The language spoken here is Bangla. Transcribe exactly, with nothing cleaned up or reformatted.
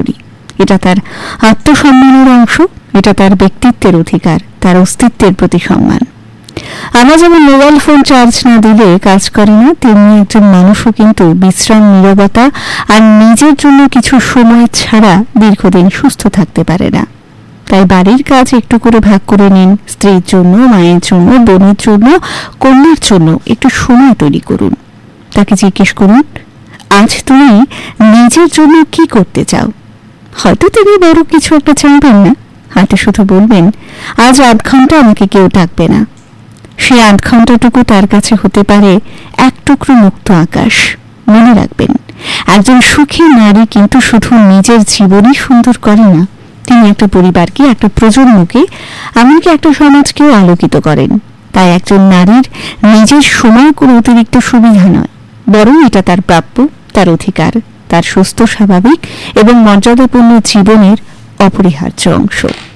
করি। এটা তার আত্মসম্মানের অংশ, এটা তার ব্যক্তিত্বের অধিকার, তার অস্তিত্বের প্রতি সম্মান। আমরা যেমন মোবাইল ফোন চার্জ না দিলে কাজ করে না, তেমনি একজন মানুষও কিন্তু বিশ্রাম, নীরবতা আর নিজের জন্য কিছু সময় ছাড়া দীর্ঘদিন সুস্থ থাকতে পারে না। তাই বাড়ির কাজ একটু করে ভাগ করে নিন। স্ত্রীর জন্য, মায়ের জন্য, বোনের জন্য, কন্যার জন্য একটু সময় তৈরি করুন। তাকে জিজ্ঞেস করুন, আজ তুমি নিজের জন্য কি করতে চাও? হয়তো তিনি বড় কিছু একটা চাইবেন না, হয়তো শুধু বলবেন, আজ আধ ঘন্টা আমাকে কেউ ডাকবে না। সে আধ ঘন্টাটুকু তার কাছে হতে পারে এক টুকরো মুক্ত আকাশ। মনে রাখবেন, একজন সুখী নারী কিন্তু শুধু নিজের জীবনই সুন্দর করে না, তিনি একটা পরিবারকে, একটা প্রজন্মকে, এমনকি একটা সমাজকেও আলোকিত করেন। তাই একজন নারীর নিজের সময় কোনো অতিরিক্ত সুবিধা নয়, বরং এটা তার প্রাপ্য, তার অধিকার, তার সুস্থ, স্বাভাবিক এবং মর্যাদাপূর্ণ জীবনের অপরিহার্য অংশ।